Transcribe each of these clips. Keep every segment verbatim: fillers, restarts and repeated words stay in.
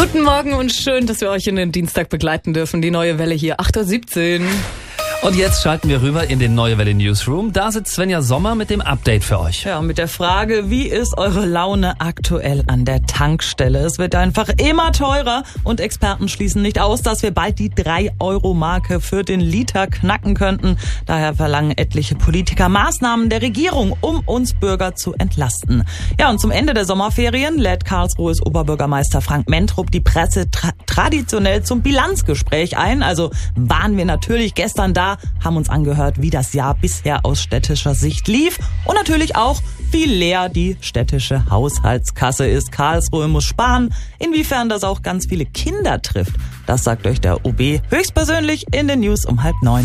Guten Morgen und schön, dass wir euch in den Dienstag begleiten dürfen. Die neue Welle hier, acht Uhr siebzehn. Und jetzt schalten wir rüber in den Neue Welle Newsroom. Da sitzt Svenja Sommer mit dem Update für euch. Ja, mit der Frage, wie ist eure Laune aktuell an der Tankstelle? Es wird einfach immer teurer und Experten schließen nicht aus, dass wir bald die drei Euro Marke für den Liter knacken könnten. Daher verlangen etliche Politiker Maßnahmen der Regierung, um uns Bürger zu entlasten. Ja, und zum Ende der Sommerferien lädt Karlsruhes Oberbürgermeister Frank Mentrup die Presse tra- traditionell zum Bilanzgespräch ein. Also waren wir natürlich gestern da, haben uns angehört, wie das Jahr bisher aus städtischer Sicht lief und natürlich auch, wie leer die städtische Haushaltskasse ist. Karlsruhe muss sparen. Inwiefern das auch ganz viele Kinder trifft, das sagt euch der O B höchstpersönlich in den News um halb neun.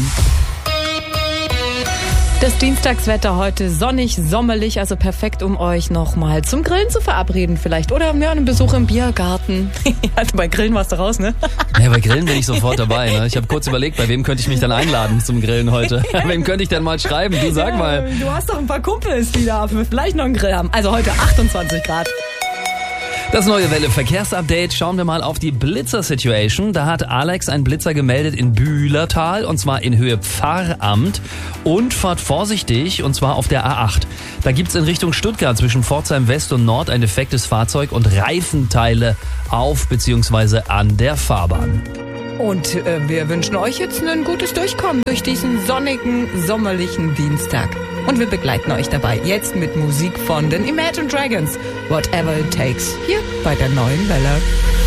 Das Dienstagswetter heute sonnig, sommerlich, also perfekt, um euch nochmal zum Grillen zu verabreden vielleicht. Oder ja, einen Besuch im Biergarten. Also bei Grillen warst du raus, ne? Ja, bei Grillen bin ich sofort dabei. Ne? Ich habe kurz überlegt, bei wem könnte ich mich dann einladen zum Grillen heute? Wem könnte ich denn mal schreiben? Du sag ja, mal. Du hast doch ein paar Kumpels, die da vielleicht noch einen Grill haben. Also heute achtundzwanzig Grad. Das Neue Welle Verkehrsupdate. Schauen wir mal auf die Blitzer-Situation. Da hat Alex einen Blitzer gemeldet in Bühlertal und zwar in Höhe Pfarramt. Und fahrt vorsichtig und zwar auf der A acht. Da gibt's in Richtung Stuttgart zwischen Pforzheim West und Nord ein defektes Fahrzeug und Reifenteile auf bzw. an der Fahrbahn. Und äh, wir wünschen euch jetzt ein gutes Durchkommen durch diesen sonnigen, sommerlichen Dienstag. Und wir begleiten euch dabei jetzt mit Musik von den Imagine Dragons. Whatever it takes. Hier bei der Neuen Welle.